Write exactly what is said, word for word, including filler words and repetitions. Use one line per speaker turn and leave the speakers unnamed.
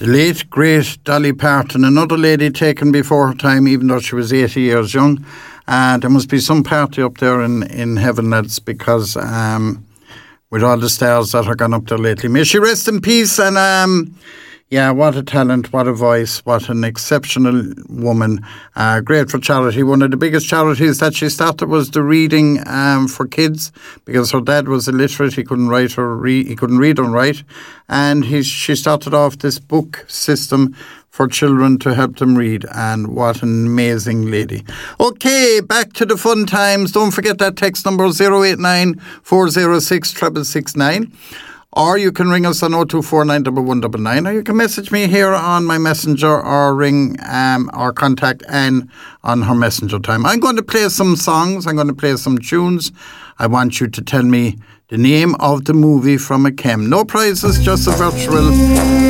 The late, great Dolly Parton, another lady taken before her time, even though she was eighty years young. Uh, there must be some party up there in, in heaven, lads, because um, with all the stars that have gone up there lately. May she rest in peace. And um, yeah, what a talent, what a voice, what an exceptional woman. Uh, great for charity. One of the biggest charities that she started was the reading um, for kids, because her dad was illiterate. He couldn't write or read. He couldn't read and write, and he she started off this book system for children to help them read, and what an amazing lady. Okay, back to the fun times. Don't forget that text number zero eight nine, four zero six, six six six nine. Or you can ring us on oh two four nine one one nine nine, or you can message me here on my messenger, or ring um, or contact Anne on her messenger time. I'm going to play some songs. I'm going to play some tunes. I want you to tell me the name of the movie from a chem. No prizes, just a virtual